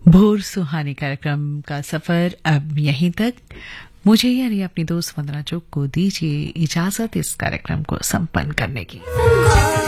भोर सुहानी कार्यक्रम का सफर अब यहीं तक। मुझे यानी अपनी दोस्त वंदना चौक को दीजिए इजाजत इस कार्यक्रम को संपन्न करने की।